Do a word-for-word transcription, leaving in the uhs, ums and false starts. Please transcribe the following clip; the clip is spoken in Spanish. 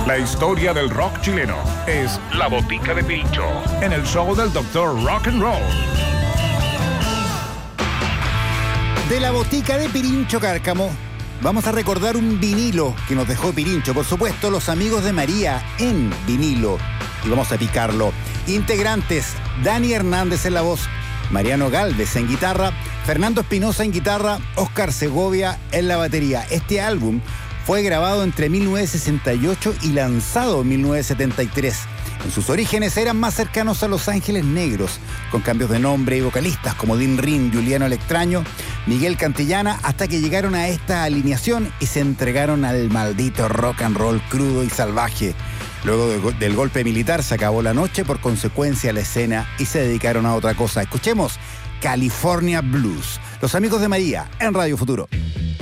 La historia del rock chileno es La Botica de Pirincho, en el show del doctor Rock and Roll. De La Botica de Pirincho Cárcamo, vamos a recordar un vinilo que nos dejó Pirincho, por supuesto, los amigos de María en vinilo. Y vamos a picarlo. Integrantes: Dani Hernández en la voz, Mariano Galvez en guitarra, Fernando Espinosa en guitarra, Oscar Segovia en la batería. Este álbum fue grabado entre mil novecientos sesenta y ocho y lanzado en mil novecientos setenta y tres. En sus orígenes eran más cercanos a Los Ángeles Negros, con cambios de nombre y vocalistas como Dean Rin, Juliano el Extraño, Miguel Cantillana, hasta que llegaron a esta alineación y se entregaron al maldito rock and roll crudo y salvaje. Luego de, del golpe militar se acabó la noche, por consecuencia la escena, y se dedicaron a otra cosa. Escuchemos California Blues. Los amigos de María en Radio Futuro.